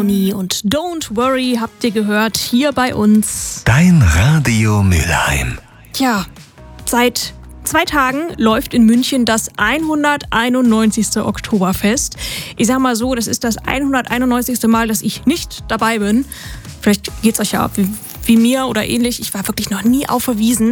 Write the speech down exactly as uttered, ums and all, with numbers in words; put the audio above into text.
Brownie und Don't Worry habt ihr gehört hier bei uns. Dein Radio Mülheim. Tja, seit zwei Tagen läuft in München das hunderteinundneunzigste Oktoberfest. Ich sag mal so, das ist das hunderteinundneunzigste Mal, dass ich nicht dabei bin. Vielleicht geht's euch ja wie, wie mir oder ähnlich. Ich war wirklich noch nie auf der Wiesn.